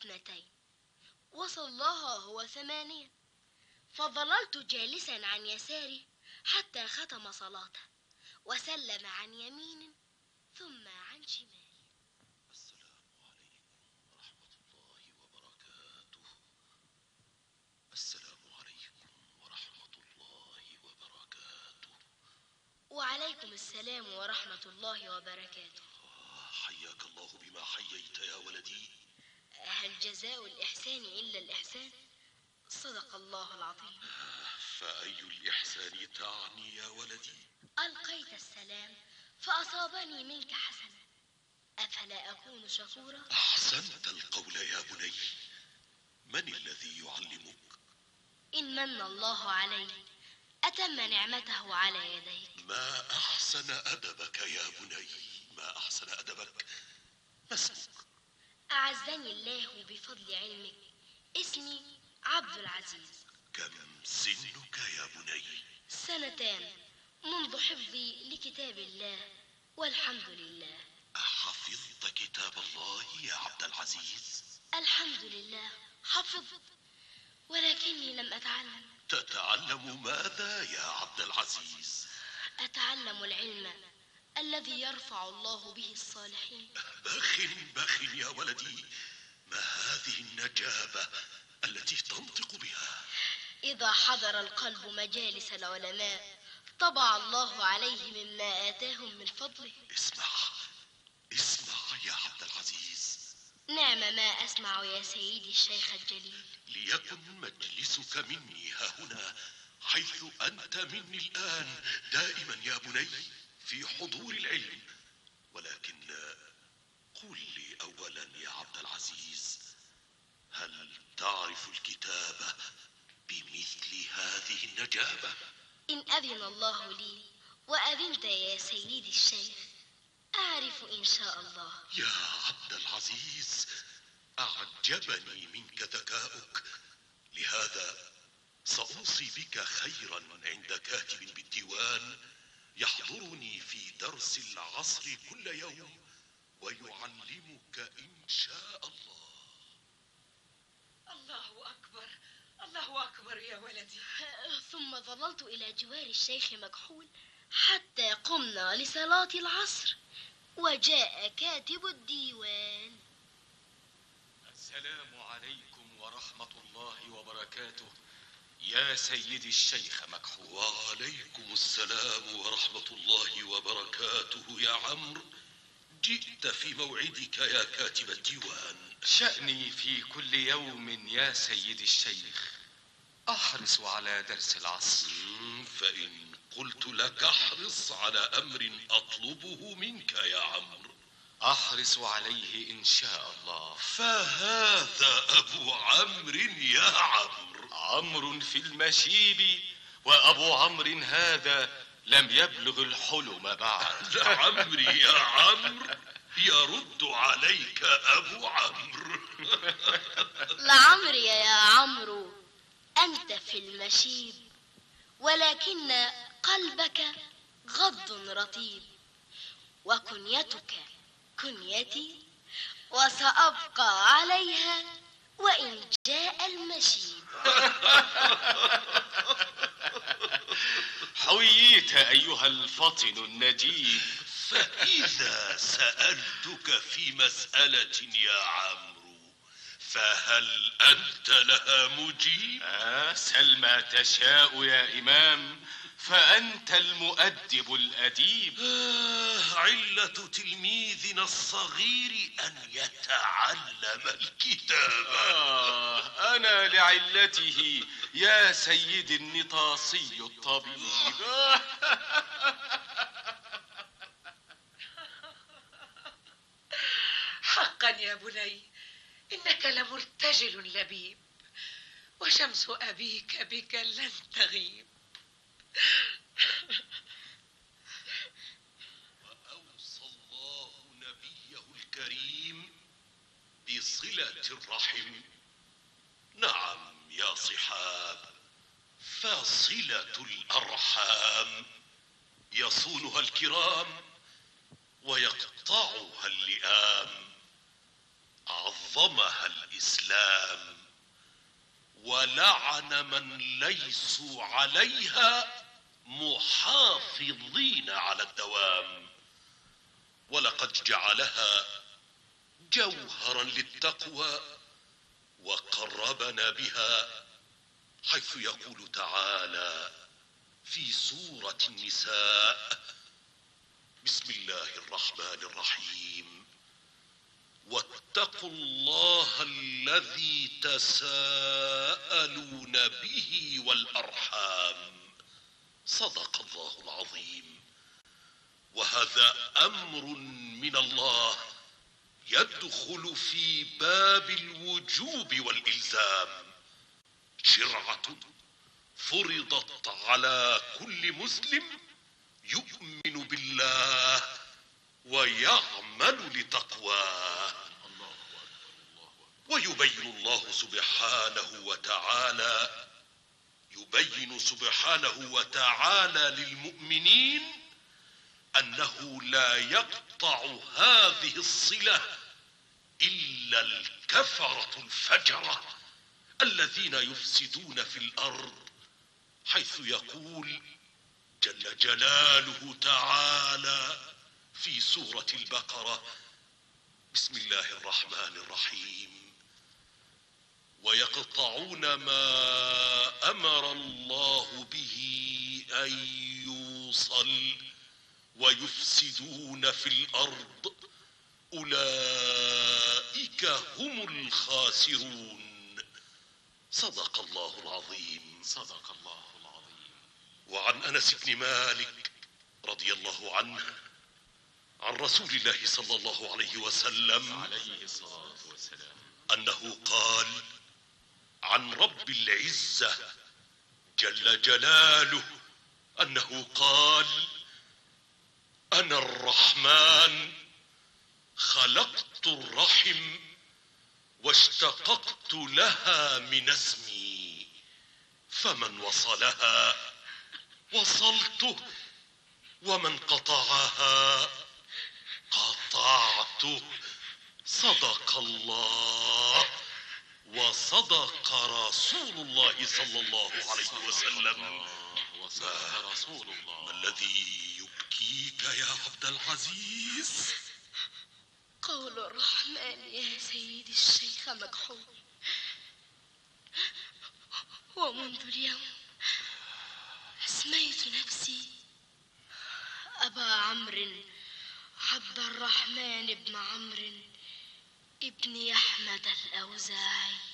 2 وصلاها هو 8. فظللت جالسا عن يساره حتى ختم صلاته وسلم عن يمين ثم عن شمال. السلام عليكم ورحمة الله وبركاته. السلام عليكم ورحمة الله وبركاته. وعليكم السلام ورحمة الله وبركاته. حياك الله بما حييت يا ولدي. هل جزاء الإحسان إلا الإحسان؟ صدق الله العظيم. فأي الإحسان تعني يا ولدي؟ ألقيت السلام فأصابني منك حسنة، أفلا أكون شكورا؟ أحسنت القول يا بني. من الذي يعلمك؟ إن من الله علي أتم نعمته على يديك. ما أحسن أدبك يا بني، ما أحسن أدبك. ما اسمك؟ أعزني الله بفضل علمك. اسمي عبد العزيز. كم سنك يا بني؟ 2 منذ حفظي لكتاب الله والحمد لله. أحفظت كتاب الله يا عبد العزيز؟ الحمد لله حفظت، ولكني لم أتعلم. تتعلم ماذا يا عبد العزيز؟ أتعلم العلم الذي يرفع الله به الصالحين. بخ يا ولدي، ما هذه النجابة التي تنطق بها؟ إذا حضر القلب مجالس العلماء طبع الله عليه مما آتاهم من فضله. اسمع يا عبد العزيز. نعم ما أسمع يا سيدي الشيخ الجليل. ليكن مجلسك مني هنا حيث أنت مني الآن دائما يا بني في حضور العلم. ولكن قل لي أولا يا عبد العزيز، هل تعرف الكتابة بمثل هذه النجابة؟ إن أذن الله لي وأذنت يا سيدي الشيخ أعرف إن شاء الله. يا عبد العزيز، أعجبني منك ذكاؤك، لهذا سأوصي بك خيرا عند كاتب بالديوان يحضرني في درس العصر كل يوم ويعلمك إن شاء الله. الله أكبر، الله أكبر يا ولدي. ثم ظللت إلى جوار الشيخ مكحول حتى قمنا لصلاة العصر وجاء كاتب الديوان. السلام عليكم ورحمة الله وبركاته يا سيدي الشيخ مكحول. وعليكم السلام ورحمة الله وبركاته يا عمرو. جئت في موعدك يا كاتب الديوان. شأني في كل يوم يا سيدي الشيخ أحرص على درس العصر. فإن قلت لك احرص على أمر أطلبه منك يا عمرو أحرص عليه إن شاء الله. فهذا أبو عمرو يا عمرو. عمرو في المشيب وأبو عمرو هذا لم يبلغ الحلم بعد. لعمري يا عمرو يرد عليك أبو عمرو. لعمري يا عمرو أنت في المشيب ولكن قلبك غض رطيب، وكنيتك كنيتي وسأبقى عليها وإن جاء المشيب. حييت أيها الفطن النجيب. فإذا سألتك في مسألة يا عمرو فهل أنت لها مجيب؟ سل ما تشاء يا إمام، فأنت المؤدب الأديب. علة تلميذنا الصغير أن يتعلم الكتابة. أنا لعلته يا سيدي النطاسي الطبيب. حقا يا بني إنك لمرتجل لبيب، وشمس أبيك بك لن تغيب. وأوصى الله نبيه الكريم بصلة الرحم. نعم يا صحاب، فصلة الأرحام يصونها الكرام ويقطعها اللئام. عظمها الإسلام، ولعن من ليسوا عليها محافظين على الدوام، ولقد جعلها جوهرا للتقوى وقربنا بها، حيث يقول تعالى في سورة النساء: بسم الله الرحمن الرحيم: واتقوا الله الذي تساءلون به والأرحام، صدق الله العظيم. وهذا أمر من الله يدخل في باب الوجوب والإلزام، شرعة فرضت على كل مسلم يؤمن بالله ويعمل لتقواه. ويبين الله سبحانه وتعالى للمؤمنين أنه لا يقطع هذه الصلة إلا الكفرة الفجرة الذين يفسدون في الأرض، حيث يقول جل جلاله تعالى في سورة البقرة: بسم الله الرحمن الرحيم: ويقطعون ما أمر الله به أن يوصل ويفسدون في الأرض أولئك هم الخاسرون، صدق الله العظيم. صدق الله العظيم. وعن أنس بن مالك رضي الله عنه عن رسول الله صلى الله عليه وسلم عليه الصلاة والسلام أنه قال عن رب العزة جل جلاله أنه قال: أنا الرحمن خلقت الرحم واشتققت لها من اسمي، فمن وصلها وصلته ومن قطعها قطعته، صدق الله وصدق رسول الله صلى الله عليه وسلم. وصدق رسول الله. ما الذي يبكيك يا عبد العزيز؟ قول الرحمن يا سيدي الشيخ مكحول، ومنذ اليوم أسميت نفسي أبا عمرو عبد الرحمن بن عمرو ابن أحمد الأوزاعي.